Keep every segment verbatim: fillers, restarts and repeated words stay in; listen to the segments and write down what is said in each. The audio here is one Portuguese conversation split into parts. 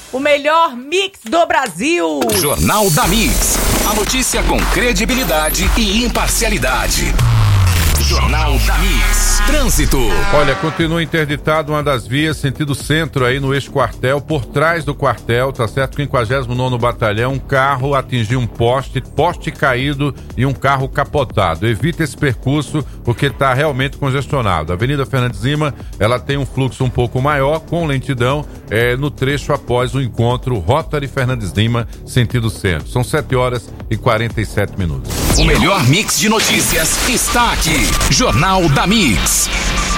o melhor mix do Brasil. Jornal da Mix. A notícia com credibilidade e imparcialidade. Jornal da Mix. Trânsito. Olha, continua interditado uma das vias sentido centro aí no eixo quartel, por trás do quartel, tá certo? quinquagésimo nono Batalhão, um carro atingiu um poste, poste caído e um carro capotado. Evita esse percurso porque está realmente congestionado. A Avenida Fernandes Lima, ela tem um fluxo um pouco maior, com lentidão, é, no trecho após o encontro Rotary Fernandes Lima, sentido centro. São sete horas e quarenta e sete minutos. O melhor mix de notícias está aqui. Jornal da Mix.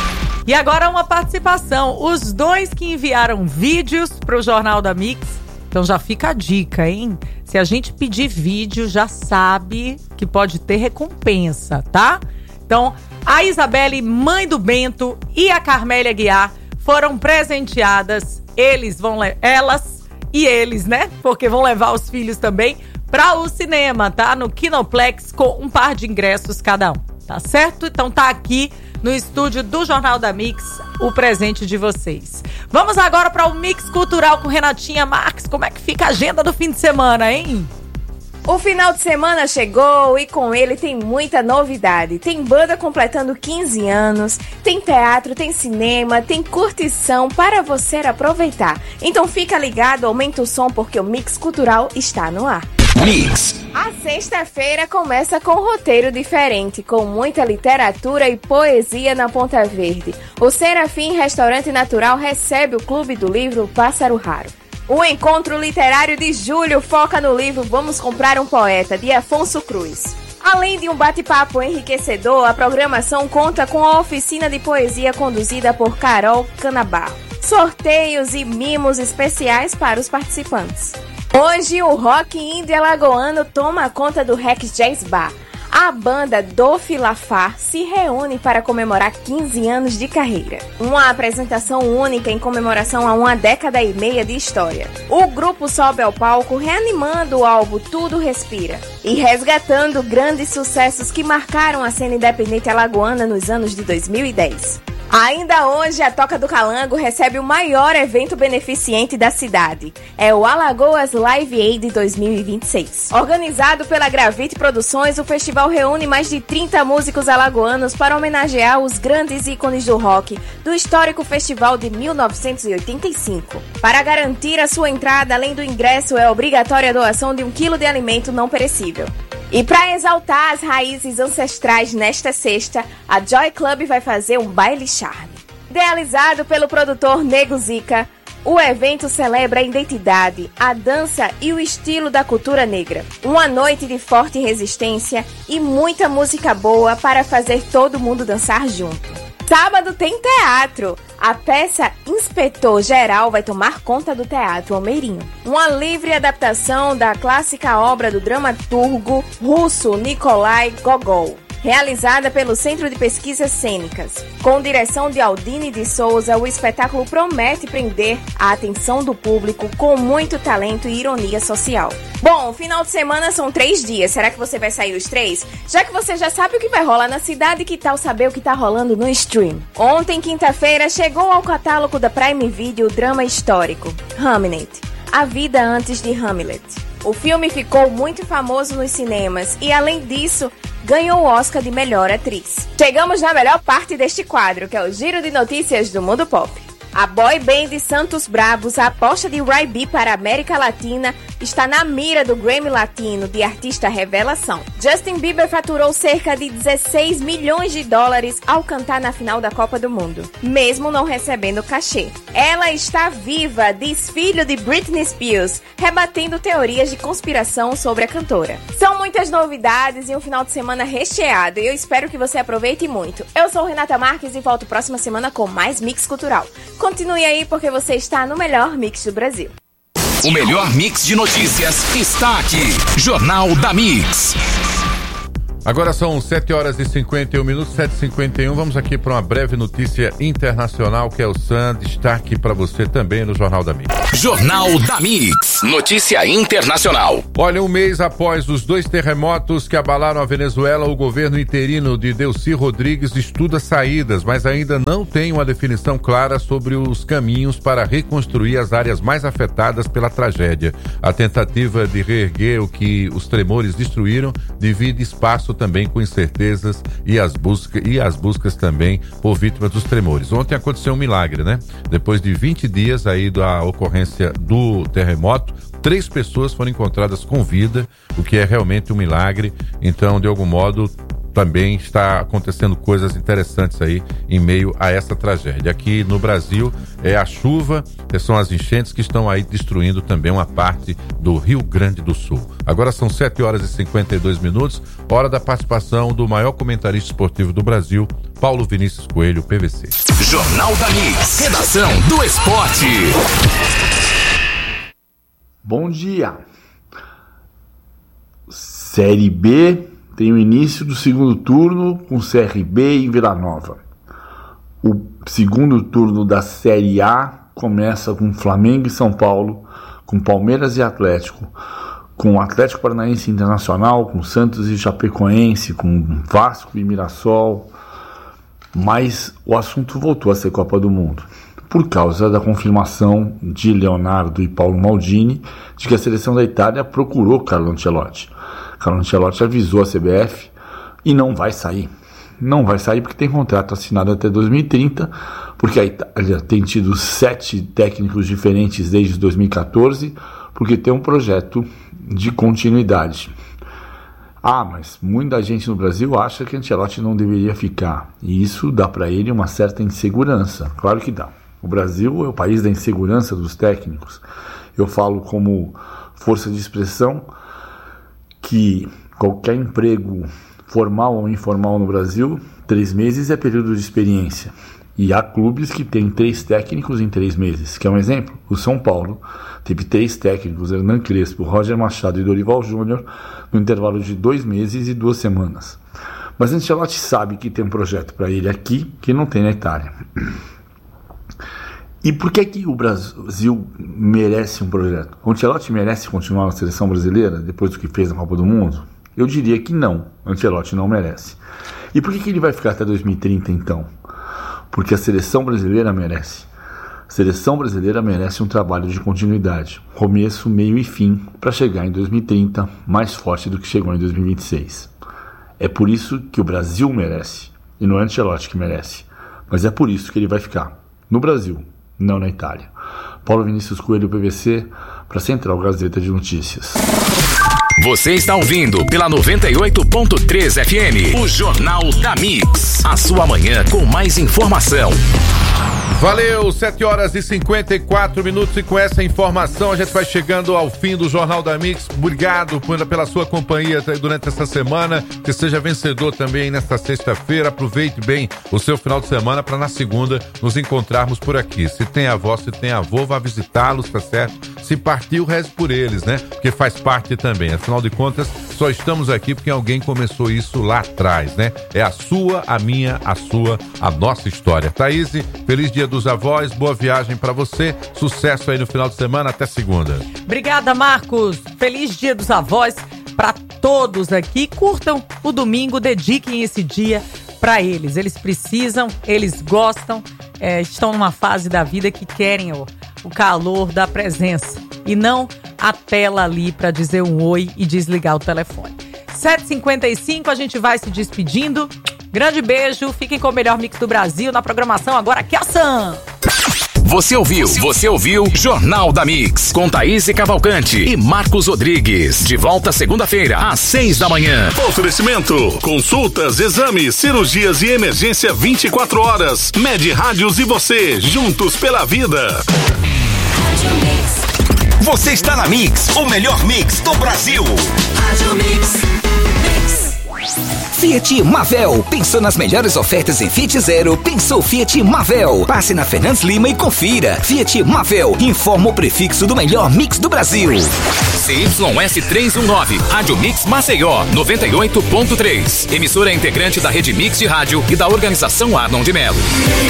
E agora uma participação. Os dois que enviaram vídeos pro Jornal da Mix. Então já fica a dica, hein? Se a gente pedir vídeo, já sabe que pode ter recompensa, tá? Então, a Isabelle, mãe do Bento, e a Carmélia Guiar foram presenteadas. Eles vão, le- elas e eles, né? Porque vão levar os filhos também para o cinema, tá? No Kinoplex, com um par de ingressos cada um. Tá certo? Então tá aqui no estúdio do Jornal da Mix o presente de vocês. Vamos agora para o Mix Cultural com Renatinha Marques. Como é que fica a agenda do fim de semana, hein? O final de semana chegou e com ele tem muita novidade. Tem banda completando quinze anos, tem teatro, tem cinema, tem curtição para você aproveitar. Então fica ligado, aumenta o som porque o Mix Cultural está no ar. Mix. A sexta-feira começa com um roteiro diferente, com muita literatura e poesia na Ponta Verde. O Serafim Restaurante Natural recebe o Clube do Livro Pássaro Raro. O encontro literário de julho foca no livro Vamos Comprar um Poeta, de Afonso Cruz. Além de um bate-papo enriquecedor, a programação conta com a oficina de poesia conduzida por Carol Canabarro. Sorteios e mimos especiais para os participantes. Hoje, o rock indie alagoano toma conta do Rex Jazz Bar. A banda do Filafar se reúne para comemorar quinze anos de carreira. Uma apresentação única em comemoração a uma década e meia de história. O grupo sobe ao palco reanimando o álbum Tudo Respira e resgatando grandes sucessos que marcaram a cena independente alagoana nos anos de dois mil e dez. Ainda hoje, a Toca do Calango recebe o maior evento beneficente da cidade. É o Alagoas Live Aid dois mil e vinte e seis. Organizado pela Gravite Produções, o festival reúne mais de trinta músicos alagoanos para homenagear os grandes ícones do rock do histórico festival de mil novecentos e oitenta e cinco. Para garantir a sua entrada, além do ingresso, é obrigatória a doação de um quilo de alimento não perecível. E para exaltar as raízes ancestrais nesta sexta, a Joy Club vai fazer um baile charme. Idealizado pelo produtor Nego Zica, o evento celebra a identidade, a dança e o estilo da cultura negra. Uma noite de forte resistência e muita música boa para fazer todo mundo dançar junto. Sábado tem teatro. A peça Inspetor Geral vai tomar conta do Teatro Almeirinho. Uma livre adaptação da clássica obra do dramaturgo russo Nikolai Gogol, realizada pelo Centro de Pesquisas Cênicas. Com direção de Aldine de Souza, o espetáculo promete prender a atenção do público com muito talento e ironia social. Bom, o final de semana são três dias. Será que você vai sair os três? Já que você já sabe o que vai rolar na cidade, que tal saber o que tá rolando no stream? Ontem, quinta-feira, chegou ao catálogo da Prime Video o drama histórico Hamlet, A Vida Antes de Hamlet. O filme ficou muito famoso nos cinemas e, além disso, ganhou o Oscar de melhor atriz. Chegamos na melhor parte deste quadro, que é o giro de notícias do mundo pop. A boy band Santos Bravos, a aposta de Rai-B para a América Latina, está na mira do Grammy Latino de Artista Revelação. Justin Bieber faturou cerca de dezesseis milhões de dólares ao cantar na final da Copa do Mundo, mesmo não recebendo cachê. Ela está viva, diz filho de Britney Spears, rebatendo teorias de conspiração sobre a cantora. São muitas novidades e um final de semana recheado, e eu espero que você aproveite muito. Eu sou Renata Marques e volto próxima semana com mais Mix Cultural. Continue aí porque você está no melhor mix do Brasil. O melhor mix de notícias está aqui. Jornal da Mix. Agora são sete horas e cinquenta e um minutos, sete e cinquenta e um. Vamos aqui para uma breve notícia internacional que é o Sam. Destaque para você também no Jornal da Mix. Jornal da Mix. Notícia internacional. Olha, um mês após os dois terremotos que abalaram a Venezuela, o governo interino de Delcy Rodrigues estuda saídas, mas ainda não tem uma definição clara sobre os caminhos para reconstruir as áreas mais afetadas pela tragédia. A tentativa de reerguer o que os tremores destruíram divide espaço também com incertezas e as, busca, e as buscas também por vítimas dos tremores. Ontem aconteceu um milagre, né? Depois de vinte dias aí da ocorrência do terremoto, três pessoas foram encontradas com vida, o que é realmente um milagre. Então, de algum modo, também está acontecendo coisas interessantes aí em meio a essa tragédia. Aqui no Brasil é a chuva, são as enchentes que estão aí destruindo também uma parte do Rio Grande do Sul. Agora são sete horas e cinquenta e dois minutos, hora da participação do maior comentarista esportivo do Brasil, Paulo Vinícius Coelho, P V C. Jornal da Mix, redação do esporte. Bom dia. Série B tem o início do segundo turno com C R B e Vila Nova. O segundo turno da Série A começa com Flamengo e São Paulo, com Palmeiras e Atlético, com Atlético Paranaense Internacional, com Santos e Chapecoense, com Vasco e Mirassol. Mas o assunto voltou a ser Copa do Mundo, por causa da confirmação de Leonardo e Paulo Maldini de que a seleção da Itália procurou Carlo Ancelotti. Carlo Ancelotti avisou a C B F e não vai sair. Não vai sair porque tem contrato assinado até dois mil e trinta, porque a Itália tem tido sete técnicos diferentes desde dois mil e catorze, porque tem um projeto de continuidade. Ah, mas muita gente no Brasil acha que Ancelotti não deveria ficar, e isso dá para ele uma certa insegurança. Claro que dá. O Brasil é o país da insegurança dos técnicos. Eu falo como força de expressão que qualquer emprego formal ou informal no Brasil, três meses é período de experiência. E há clubes que têm três técnicos em três meses. Quer um exemplo? O São Paulo teve três técnicos, Hernan Crespo, Roger Machado e Dorival Júnior, no intervalo de dois meses e duas semanas. Mas Ancelotti sabe que tem um projeto para ele aqui que não tem na Itália. E por que que o Brasil merece um projeto? O Ancelotti merece continuar na seleção brasileira depois do que fez na Copa do Mundo? Eu diria que não, o Ancelotti não merece. E por que que ele vai ficar até dois mil e trinta então? Porque a seleção brasileira merece. A seleção brasileira merece um trabalho de continuidade, começo, meio e fim, para chegar em dois mil e trinta mais forte do que chegou em dois mil e vinte e seis. É por isso que o Brasil merece, e não é o Ancelotti que merece, mas é por isso que ele vai ficar no Brasil, não na Itália. Paulo Vinícius Coelho, P V C, para Central Gazeta de Notícias. Você está ouvindo pela noventa e oito ponto três F M, o Jornal da Mix. A sua manhã com mais informação. Valeu, sete horas e cinquenta e quatro minutos, e com essa informação a gente vai chegando ao fim do Jornal da Mix. Obrigado pela sua companhia durante essa semana, que seja vencedor também nesta sexta-feira. Aproveite bem o seu final de semana para na segunda nos encontrarmos por aqui. Se tem avó, se tem avô, vá visitá-los, tá certo? Se partiu, reze por eles, né? Porque faz parte também. Afinal de contas, só estamos aqui porque alguém começou isso lá atrás, né? É a sua, a minha, a sua, a nossa história. Thaís, feliz dia dos avós, boa viagem pra você, sucesso aí no final de semana, até segunda. Obrigada, Marcos, feliz dia dos avós pra todos aqui, curtam o domingo, dediquem esse dia pra eles, eles precisam, eles gostam, é, estão numa fase da vida que querem ó, o calor da presença e não a tela ali pra dizer um oi e desligar o telefone. sete e cinquenta e cinco, a gente vai se despedindo. Grande beijo, fiquem com o melhor mix do Brasil na programação agora aqui a Sam. Você ouviu, você ouviu Jornal da Mix, com Thaís Cavalcante e Marcos Rodrigues. De volta segunda-feira, às seis da manhã. Oferecimento, consultas, exames, cirurgias e emergência vinte e quatro horas. Med Rádios e você, juntos pela vida. Você está na Mix, o melhor mix do Brasil. Rádio Mix. Mix. Fiat Mavel. Pensou nas melhores ofertas em Fiat Zero? Pensou Fiat Mavel. Passe na Fernandes Lima e confira. Fiat Mavel. Informa o prefixo do melhor mix do Brasil. C Y S trezentos e dezenove, Rádio Mix Maceió, noventa e oito ponto três. Emissora integrante da Rede Mix de Rádio e da Organização Arnon de Melo.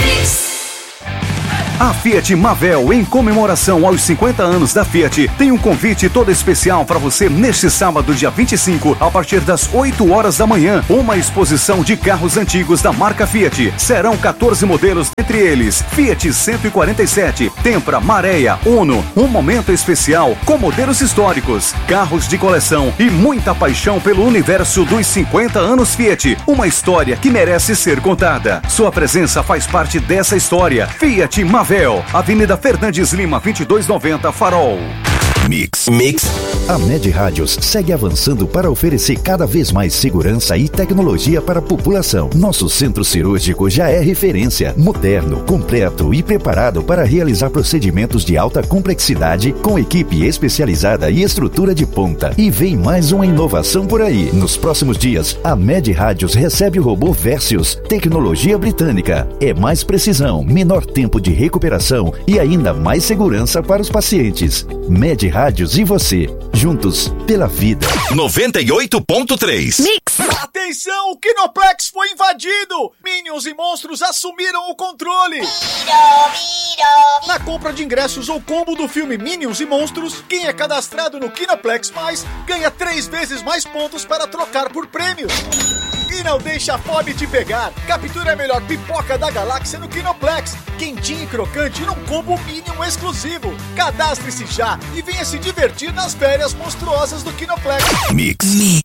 A Fiat Mavel, em comemoração aos cinquenta anos da Fiat, tem um convite todo especial para você neste sábado, dia vinte e cinco, a partir das oito horas da manhã. Uma exposição de carros antigos da marca Fiat. Serão quatorze modelos, entre eles Fiat cento e quarenta e sete, Tempra, Marea, Uno. Um momento especial com modelos históricos, carros de coleção e muita paixão pelo universo dos cinquenta anos Fiat. Uma história que merece ser contada. Sua presença faz parte dessa história. Fiat Mavel. Avenida Fernandes Lima, vinte e dois noventa, Farol. Mix. Mix. A Med Rádios segue avançando para oferecer cada vez mais segurança e tecnologia para a população. Nosso centro cirúrgico já é referência, moderno, completo e preparado para realizar procedimentos de alta complexidade com equipe especializada e estrutura de ponta. E vem mais uma inovação por aí. Nos próximos dias, a Med Rádios recebe o robô Versius, tecnologia britânica. É mais precisão, menor tempo de recuperação e ainda mais segurança para os pacientes. Med Rádios e você, juntos pela vida. noventa e oito ponto três. Mix. Atenção, o Kinoplex foi invadido. Minions e monstros assumiram o controle. Miro, miro. Na compra de ingressos ou combo do filme Minions e Monstros, quem é cadastrado no Kinoplex Mais ganha três vezes mais pontos para trocar por prêmios. E não deixa a fome te pegar. Captura a melhor pipoca da galáxia no Kinoplex. Quentinho e crocante num combo Minion exclusivo. Cadastre-se já e venha se divertir nas férias monstruosas do Kinoplex. Mix. Mix.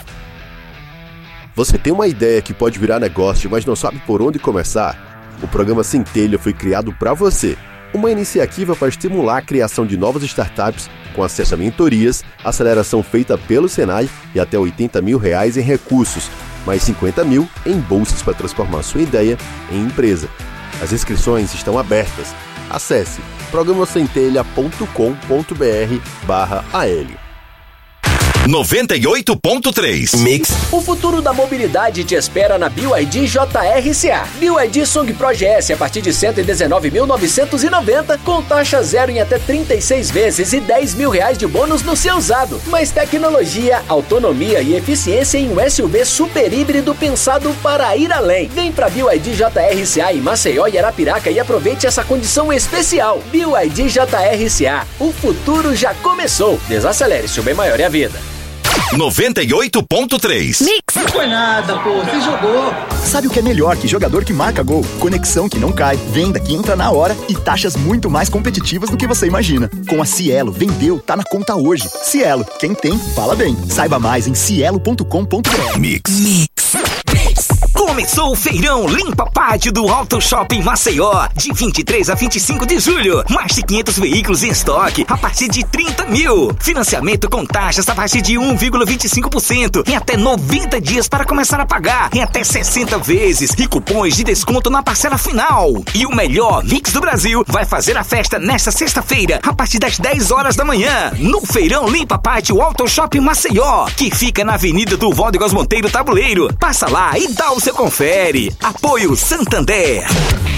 Você tem uma ideia que pode virar negócio, mas não sabe por onde começar? O programa Centelha foi criado para você. Uma iniciativa para estimular a criação de novas startups com acesso a mentorias, aceleração feita pelo Senai e até oitenta mil reais em recursos, mais cinquenta mil em bolsas para transformar sua ideia em empresa. As inscrições estão abertas. Acesse programa centelha ponto com ponto br barra A L. noventa e oito ponto três. Mix. O futuro da mobilidade te espera na B Y D J R C A. B Y D Song Pro G S a partir de cento e dezenove mil novecentos e noventa, com taxa zero em até trinta e seis vezes e dez mil reais de bônus no seu usado. Mais tecnologia, autonomia e eficiência em um S U V super híbrido pensado para ir além. Vem pra B Y D J R C A em Maceió e Arapiraca e aproveite essa condição especial. B Y D J R C A. O futuro já começou. Desacelere, seu bem maior é a vida. noventa e oito ponto três. Mix. Não foi nada, pô, você jogou. Sabe o que é melhor que jogador que marca gol? Conexão que não cai, venda que entra na hora e taxas muito mais competitivas do que você imagina. Com a Cielo, vendeu, tá na conta hoje. Cielo, quem tem, fala bem. Saiba mais em cielo ponto com ponto br. Mix. Mix. Começou o feirão Limpa Pátio do Auto Shopping Maceió, de vinte e três a vinte e cinco de julho. Mais de quinhentos veículos em estoque, a partir de trinta mil. Financiamento com taxas a partir de um vírgula vinte e cinco por cento, em até noventa dias para começar a pagar, em até sessenta vezes, e cupons de desconto na parcela final. E o melhor Mix do Brasil vai fazer a festa nesta sexta-feira, a partir das dez horas da manhã, no feirão Limpa Pátio Auto Shopping Maceió, que fica na Avenida do Valdegos Monteiro Tabuleiro. Passa lá e dá o seu confere. Apoio Santander.